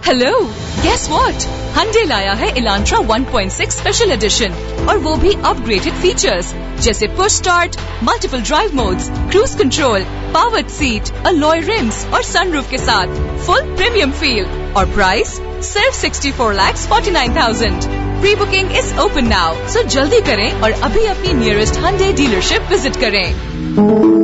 Hello, guess what? Hyundai लाया है Elantra 1.6 special edition और वो भी अपग्रेडेड फीचर्स जैसे push start, multiple drive modes, cruise control, powered seat, alloy RIMS और सनरूफ के साथ फुल प्रीमियम फील और प्राइस सिर्फ 64,49,000। Pre booking is open now, सो जल्दी करें और अभी अपनी नियरेस्ट Hyundai डीलरशिप विजिट करें।